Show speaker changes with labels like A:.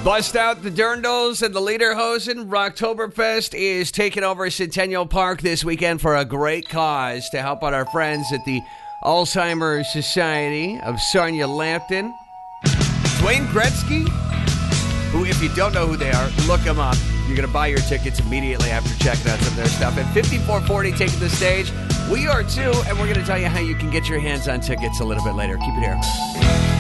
A: Bust out the dirndls and the lederhosen. Rocktoberfest is taking over Centennial Park this weekend for a great cause to help out our friends at the Alzheimer's Society of Sarnia Lambton. Dwayne Gretzky, who, if you don't know who they are, look them up. You're going to buy your tickets immediately after checking out some of their stuff. At 5440, taking the stage. We are too, and we're going to tell you how you can get your hands on tickets a little bit later. Keep it here.